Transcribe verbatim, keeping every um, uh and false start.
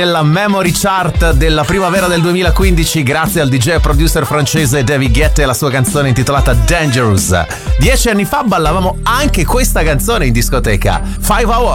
La memory chart della primavera del duemilaquindici grazie al D J e producer francese David Guetta e la sua canzone intitolata Dangerous. Dieci anni fa ballavamo anche questa canzone in discoteca, Five Hour.